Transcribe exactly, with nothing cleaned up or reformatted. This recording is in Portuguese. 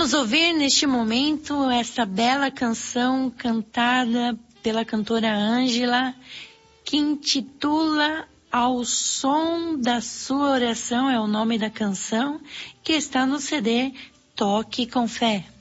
Vamos ouvir neste momento essa bela canção cantada pela cantora Ângela, que intitula Ao Som da Sua Oração, é o nome da canção, que está no C D Toque com Fé.